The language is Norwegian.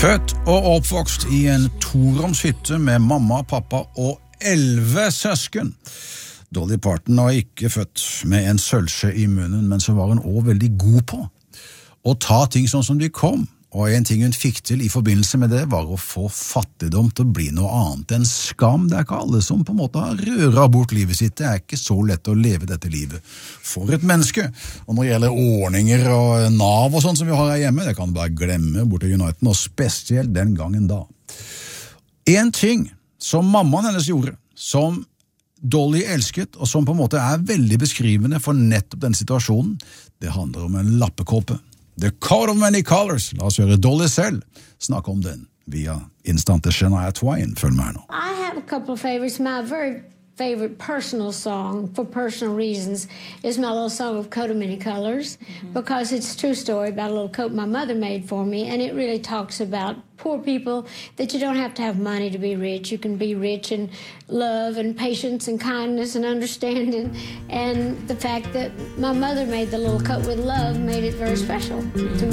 Født og oppvokst i en toroms hytte med mamma, pappa og 11 søsken. Dolly Parton var ikke født med en sølvskje i munnen, men så var hun også veldig god på å ta ting sånn som de kom. Og en ting hun fikk til i forbindelse med det var å få fattigdom til å bli noe annet enn skam. Det er ikke alle som på en måte har røret bort livet sitt. Det er ikke så lett å leve dette livet for et menneske. Og når det gjelder ordninger og Nav og sånn som vi har her hjemme, det kan du bare glemme bort til United, og spesielt den gangen da. En ting som mammaen hennes gjorde, som Dolly elsket, og som på en måte er veldig beskrivende for nettopp denne situasjonen, det handler om en lappekåpe. The Coat of Many Colors. La oss høre Dolly selv snakke om den via Instante Shania Twain. Følg med her nå. I have a couple of favorites. My very favorite personal song, for personal reasons, is my little song of Coat of Many Colors, because it's a true story about a little coat my mother made for me, and it really talks about poor people, that you don't have to have money to be rich. You can be rich in love and patience and kindness and understanding, and the fact that my mother made the little coat with love made it very special to me.